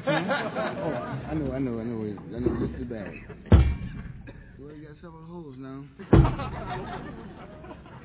I know. This is bad. Well, you got several holes now.